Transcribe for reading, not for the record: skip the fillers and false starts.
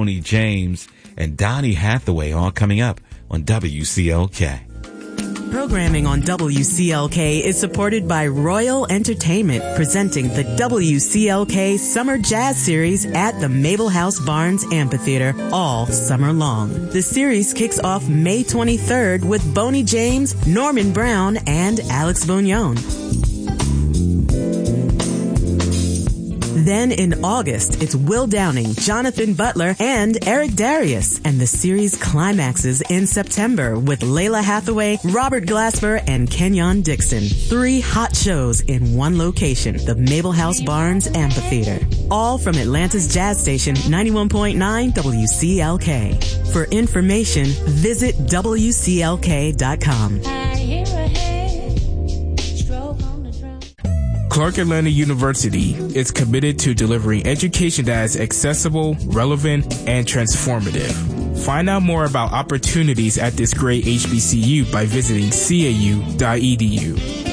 Boney James, and Donny Hathaway, all coming up on WCLK. Programming on WCLK is supported by Royal Entertainment, presenting the WCLK Summer Jazz Series at the Mabel House Barnes Amphitheater all summer long. The series kicks off May 23rd with Boney James, Norman Brown, and Alex Bugnon. Then in August, it's Will Downing, Jonathan Butler, and Eric Darius. And the series climaxes in September with Layla Hathaway, Robert Glasper, and Kenyon Dixon. 3 hot shows in one location, the Mabel House Barnes Amphitheater. All from Atlanta's jazz station, 91.9 WCLK. For information, visit WCLK.com. Clark Atlanta University is committed to delivering education that is accessible, relevant, and transformative. Find out more about opportunities at this great HBCU by visiting cau.edu.